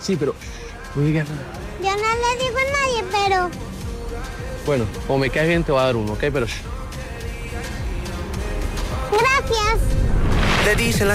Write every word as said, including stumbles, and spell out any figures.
Sí, pero no digas nada. Yo no le digo a nadie, pero... Bueno, como me caes bien te voy a dar uno, ¿ok? Pero... Gracias. Le dice la